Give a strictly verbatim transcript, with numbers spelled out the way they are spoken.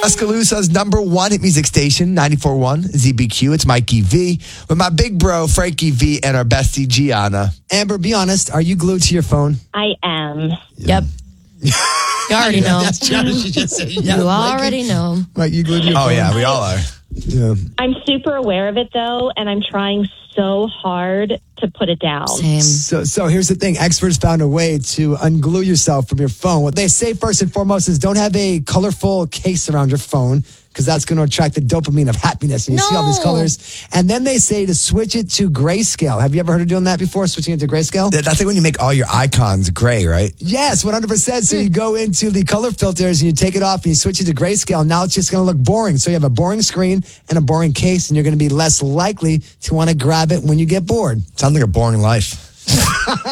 Tuscaloosa's number one hit music station, ninety-four point one Z B Q. It's Mikey V with my big bro, Frankie V, and our bestie, Gianna. Amber, be honest. Are you glued to your phone? I am. Yep. You already know. That's Gianna. She just said, yeah, You Mikey. already know. Mike, you glued to your Oh, phone? yeah, we all are. Yeah. I'm super aware of it, though, and I'm trying so hard to put it down. Same. So, so here's the thing. Experts found a way to unglue yourself from your phone. What they say first and foremost is don't have a colorful case around your phone because that's going to attract the dopamine of happiness. And you see all these No. colors. And then they say to switch it to grayscale. Have you ever heard of doing that before, switching it to grayscale? That's like when you make all your icons gray, right? Yes, one hundred percent. So you go into the color filters and you take it off and you switch it to grayscale. Now it's just going to look boring. So you have a boring screen and a boring case, and you're going to be less likely to want to grab it when you get bored. Sounds like a boring life.